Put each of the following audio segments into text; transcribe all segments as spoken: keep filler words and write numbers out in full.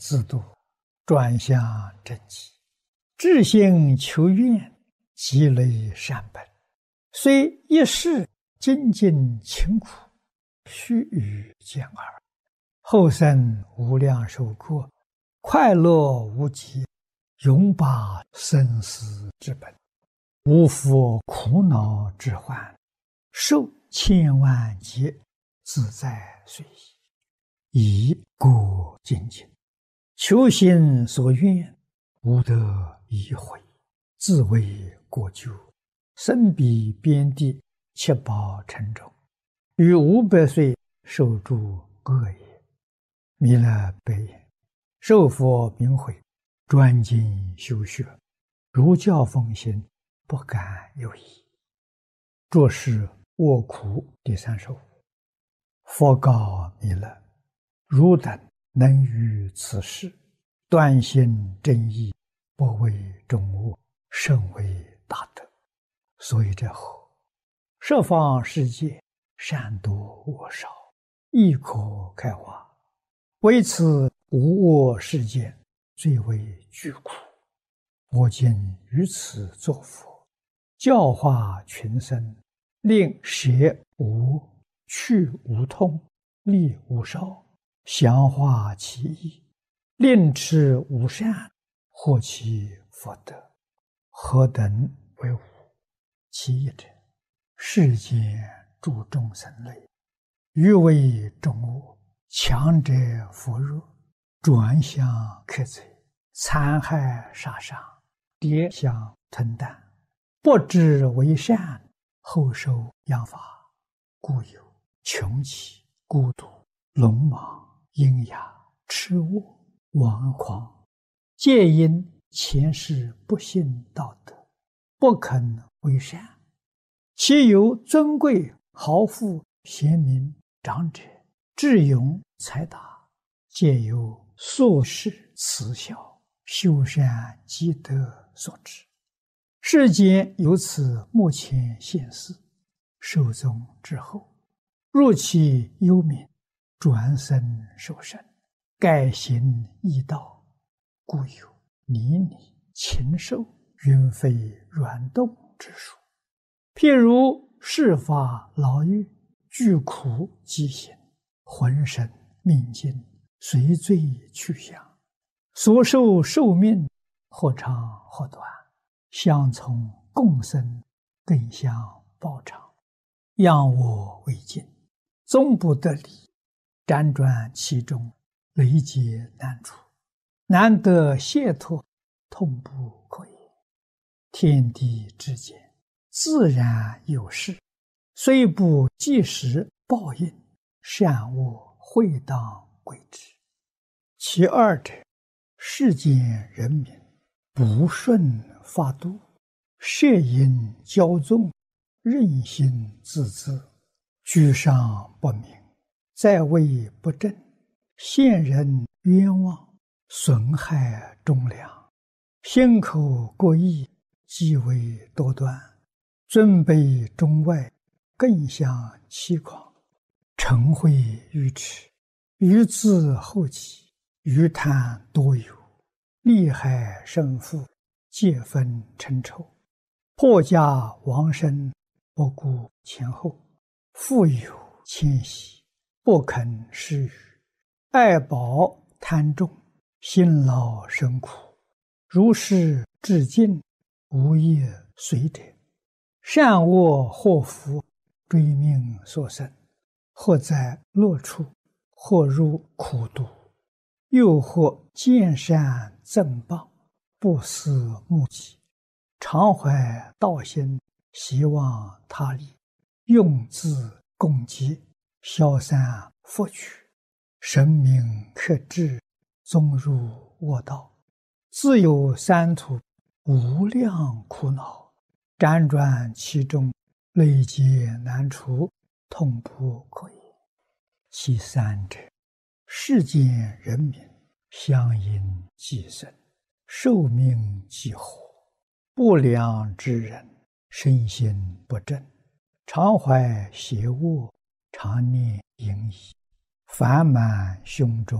自度，转向正极，至心求愿，积累善本，虽一世精进勤苦，须臾见耳，后生无量寿过，快乐无极，永把生死之本，无复苦恼之患，受千万劫，自在随意，以过精进，求心所愿，无得已悔，自为过咎，身彼边地，七宝沉重，于五百岁受诸恶业。弥勒白言：受佛明慧，专精修学，如教奉行，不敢有疑。作是卧苦第三十五。佛告弥勒：汝等能于此事断心正义，不为众恶，甚为大德。所以这后十方世界善多恶少，亦可开化，为此无恶世间，最为具苦。我今于此作佛，教化群生，令舍无、去无痛，利无少，详化其意，令持无善，获其福德。何等为无？其一者，世间诸众生类，欲为众恶，强者扶弱，转向克贼，残害杀伤，跌相吞啖，不知为善，后受殃罚，故有穷奇、孤独、聋盲、喑哑、痴卧、顽狂，皆因前世不信道德，不肯为善。其有尊贵豪富贤明长者，智勇才达，皆由宿世慈孝修善积德所致。世间由此目前现世，寿终之后，入其幽冥，转生受生，改行异道，故有泥泞、禽兽、云飞软动之术。譬如世法牢狱，具苦疾行，浑身命尽，随罪去向，所受寿命或长或短，相从共生，更相报偿，仰我为镜，终不得离，辗转其中，累劫难除，难得解脱，痛不可言。天地之间，自然有事，虽不即时报应，善恶会当归之。其二者，世间人民不顺法度，摄因骄纵，任性自恣，居上不明，在位不正，陷人冤枉，损害忠良，心口过意，极为多端，尊卑中外，更相欺狂，嗔恚愚痴，愚自后己，愚贪多有，利害胜负，皆分成仇，破家亡身，不顾前后，富有谦息，不肯施予，爱宝贪重，辛劳生苦，如是至尽，无业随者，善恶祸福，追命所生，或在乐处，或入苦毒，又或见善赠报，不思目己，常怀道心，希望他利，用自共济，消散福取，神明克制，终入恶道，自有三途，无量苦恼，辗转其中，累劫难除，痛不可言。其三者，世间人民相因寄生，寿命既活，不良之人，身心不正，常怀邪恶，常念淫逸，烦满胸中，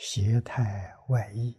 邪态外溢，